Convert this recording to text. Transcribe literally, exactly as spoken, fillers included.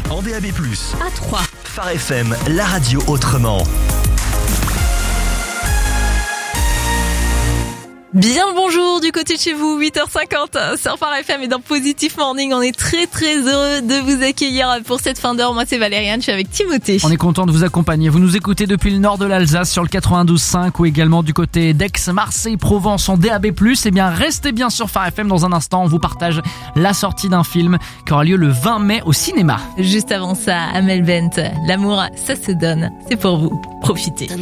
en D A B plus. À Troyes. Phare F M, la radio autrement. Bien le bonjour du côté de chez vous, huit heures cinquante sur Phare F M et dans Positive Morning. On est très très heureux de vous accueillir pour cette fin d'heure. Moi c'est Valériane, je suis avec Timothée. On est content de vous accompagner. Vous nous écoutez depuis le nord de l'Alsace sur le quatre-vingt-douze cinq ou également du côté d'Aix, Marseille, Provence en D A B plus. Eh bien restez bien sur Phare F M. Dans un instant, on vous partage la sortie d'un film qui aura lieu le vingt mai au cinéma. Juste avant ça, Amel Bent, l'amour ça se donne, c'est pour vous. Profitez.